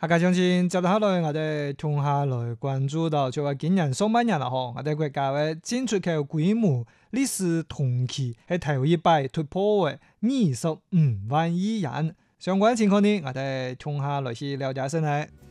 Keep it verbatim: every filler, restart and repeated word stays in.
下個相信接下來我哋同下來關注到，就話今年上半年啦，嗬，我哋國家嘅進出口規模歷史同期係頭一擺突破嘅二十五萬億元，相關情況呢，我哋同下來去了解先啦。